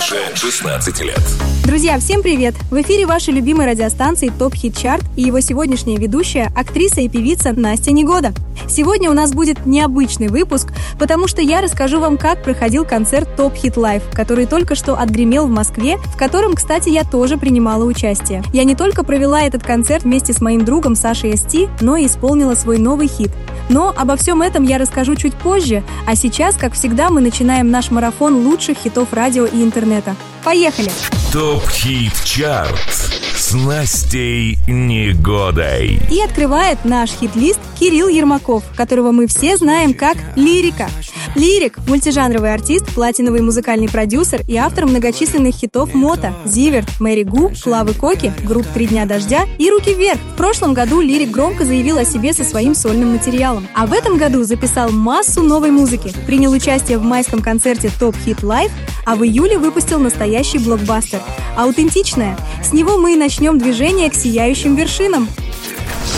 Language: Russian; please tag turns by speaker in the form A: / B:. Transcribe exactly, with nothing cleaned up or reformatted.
A: старше шестнадцати лет.
B: Друзья, всем привет! В эфире вашей любимой радиостанции ТОП Хит Чарт и его сегодняшняя ведущая, актриса и певица Настя Негода. Сегодня у нас будет необычный выпуск, потому что я расскажу вам, как проходил концерт ТОП Хит Лайв, который только что отгремел в Москве, в котором, кстати, я тоже принимала участие. Я не только провела этот концерт вместе с моим другом Сашей эс ти, но и исполнила свой новый хит. Но обо всем этом я расскажу чуть позже, а сейчас, как всегда, мы начинаем наш марафон лучших хитов радио и интернета. Поехали!
A: ТОП Хит Чарт с Настей Негодой.
B: И открывает наш хит-лист Кирилл Ермаков, которого мы все знаем как Лирика. Лирик – мультижанровый артист, платиновый музыкальный продюсер и автор многочисленных хитов Мото, Зиверт, Мэри Гу, Клавы Коки, групп «Три дня дождя» и «Руки вверх». В прошлом году Лирик громко заявил о себе со своим сольным материалом. А в этом году записал массу новой музыки, принял участие в майском концерте ТОП Хит Лайв, а в июле выпустил настоящий блокбастер. Аутентичное. С него мы и начнем движение к сияющим вершинам.